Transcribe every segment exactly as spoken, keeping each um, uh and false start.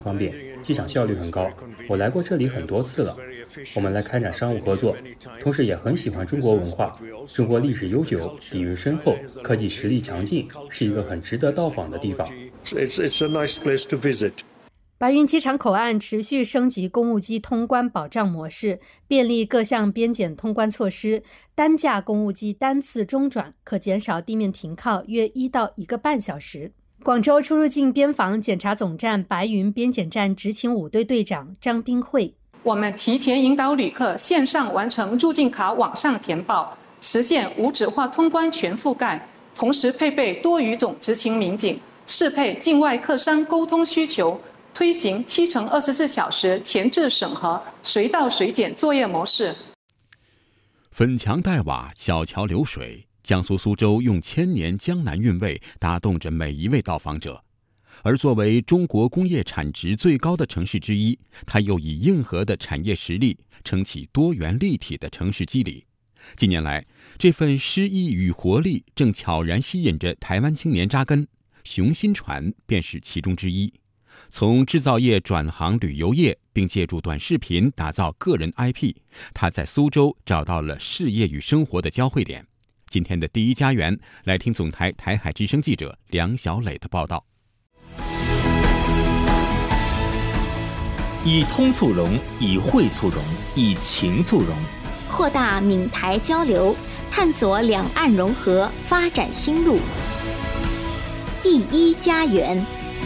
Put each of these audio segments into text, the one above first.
方便，机场效率很高。我来过这里很多次了。我们来开展商务合作，同时也很喜欢中国文化。中国历史悠久，底蕴深厚，科技实力强劲，是一个很值得到访的地方。 白云机场口岸持续升级公务机通关保障模式，便利各项边检通关措施。单架公务机单次中转可减少地面停靠约一到一个半小时。广州出入境边防检查总站白云边检站执勤五队队长张冰慧： 我们提前引导旅客线上完成入境卡网上填报，实现无纸化通关全覆盖，同时配备多语种执勤民警，适配境外客商沟通需求，推行七乘二十四小时前置审核、随到随检作业模式。 粉墙黛瓦，小桥流水，江苏苏州用千年江南韵味打动着每一位到访者。而作为中国工业产值最高的城市之一，它又以硬核的产业实力撑起多元立体的城市肌理。近年来，这份诗意与活力正悄然吸引着台湾青年扎根，雄心船便是其中之一。从制造业转行旅游业，并借助短视频打造个人 I P， 他在苏州找到了事业与生活的交汇点。今天的第一家园，来听总台台海之声记者梁小磊的报道。 以通促融，以会促融，以情促融， 扩大闽台交流，探索两岸融合发展新路。第一家园。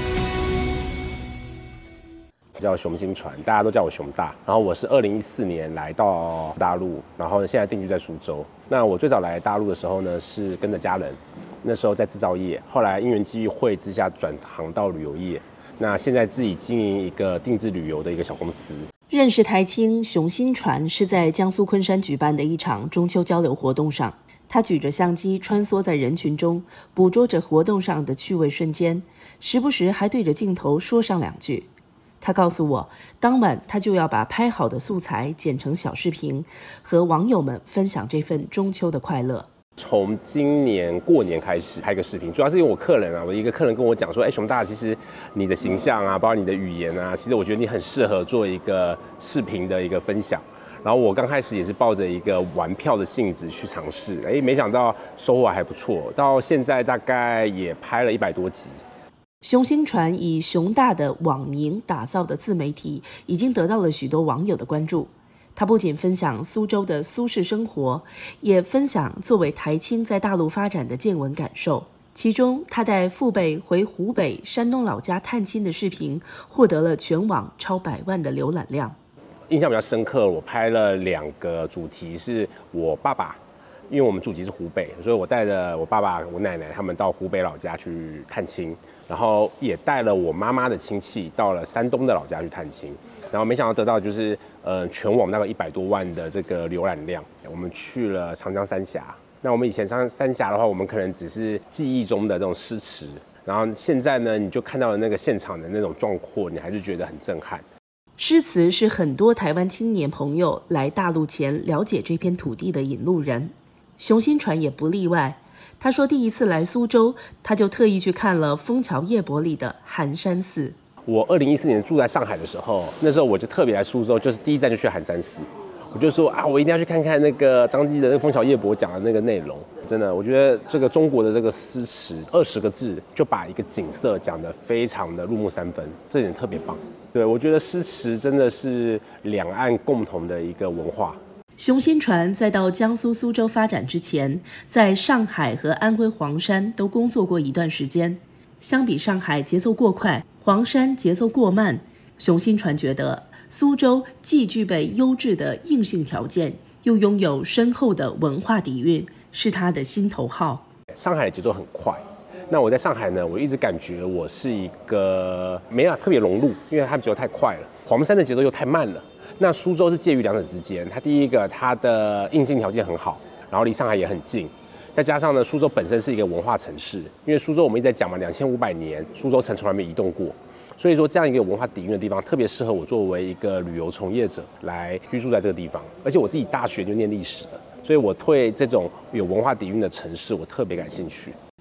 叫雄心船，大家都叫我熊大。然后我是二零一四年来到大陆，然后呢现在定居在苏州。那我最早来大陆的时候呢，是跟着家人，那时候在制造业，后来因缘际会之下转行到旅游业。那现在自己经营一个定制旅游的一个小公司。 认识台青雄心船是在江苏昆山举办的一场中秋交流活动上，他举着相机穿梭在人群中，捕捉着活动上的趣味瞬间，时不时还对着镜头说上两句。他告诉我，当晚他就要把拍好的素材剪成小视频，和网友们分享这份中秋的快乐。 从今年过年开始拍个视频，主要是因为我客人啊，我一个客人跟我讲说，哎，熊大，其实你的形象啊，包括你的语言啊，其实我觉得你很适合做一个视频的一个分享。然后我刚开始也是抱着一个玩票的性质去尝试，哎，没想到收获还不错，到现在大概也拍了一百多集。 雄心船以熊大的网名打造的自媒体，已经得到了许多网友的关注。他不仅分享苏州的苏式生活，也分享作为台青在大陆发展的见闻感受。其中，他带父辈回湖北、山东老家探亲的视频，获得了全网超百万的浏览量。 印象比较深刻，我拍了两个主题，是我爸爸，因为我们祖籍是湖北，所以我带着我爸爸、我奶奶他们到湖北老家去探亲。然后也带了我妈妈的亲戚到了山东的老家去探亲，然后没想到得到就是呃全网大概一百多万的这个浏览量。我们去了长江三峡，那我们以前上三峡的话，我们可能只是记忆中的这种诗词，然后现在呢，你就看到了那个现场的那种壮阔，你还是觉得很震撼。 诗词是很多台湾青年朋友来大陆前了解这片土地的引路人，雄心船也不例外。他说第一次来苏州，他就特意去看了《枫桥夜泊》里的寒山寺。 我二零一四年住在上海的时候，那时候我就特别来苏州，就是第一站就去寒山寺。我就说啊，我一定要去看看那个张基的那个《枫桥夜泊》讲的那个内容。真的，我觉得这个中国的这个诗词，二十个字就把一个景色讲得非常的入木三分，这点特别棒。对，我觉得诗词真的是两岸共同的一个文化。 雄心船在到江苏苏州发展之前，在上海和安徽黄山都工作过一段时间。相比上海节奏过快，黄山节奏过慢，雄心船觉得苏州既具备优质的硬性条件，又拥有深厚的文化底蕴，是他的心头好。 上海的节奏很快，那我在上海呢，我一直感觉我是一个没法特别融入，因为它节奏太快了。黄山的节奏又太慢了。那苏州是介于两者之间，它第一个它的硬性条件很好，然后离上海也很近，再加上呢，苏州本身是一个文化城市，因为苏州我们一直在讲嘛，两千五百年苏州城从来没移动过，所以说这样一个文化底蕴的地方，特别适合我作为一个旅游从业者来居住在这个地方。而且我自己大学就念历史的，所以我对这种有文化底蕴的城市我特别感兴趣。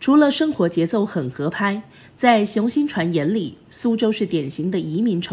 除了生活节奏很合拍，在熊新传眼里，苏州是典型的移民城。